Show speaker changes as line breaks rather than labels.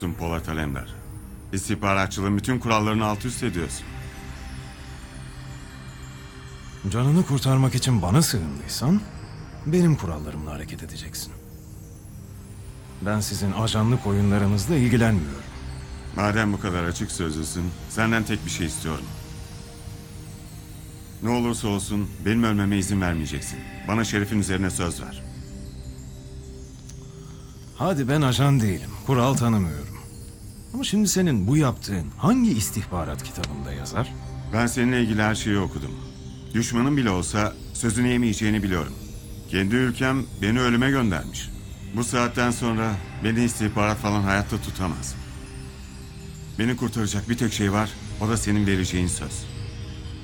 Polat Alemdar. İstihbaratçılığın bütün kurallarını alt üst ediyorsun.
Canını kurtarmak için bana sığındıysan, benim kurallarımla hareket edeceksin. Ben sizin ajanlık oyunlarınızla ilgilenmiyorum.
Madem bu kadar açık sözlüsün, senden tek bir şey istiyorum. Ne olursa olsun benim ölmeme izin vermeyeceksin. Bana şerefin üzerine söz ver.
Hadi ben ajan değilim, kural tanımıyorum. Ama şimdi senin bu yaptığın hangi istihbarat kitabında yazar?
Ben seninle ilgili her şeyi okudum. Düşmanın bile olsa sözünü yemeyeceğini biliyorum. Kendi ülkem beni ölüme göndermiş. Bu saatten sonra beni istihbarat falan hayatta tutamaz. Beni kurtaracak bir tek şey var, o da senin vereceğin söz.